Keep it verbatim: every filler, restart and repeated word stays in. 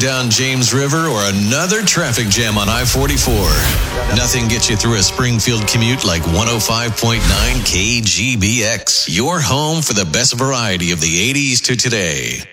down James River or another traffic jam on I forty-four. Nothing gets you through a Springfield commute like one oh five point nine K G B X. Your home for the best variety of the eighties to today.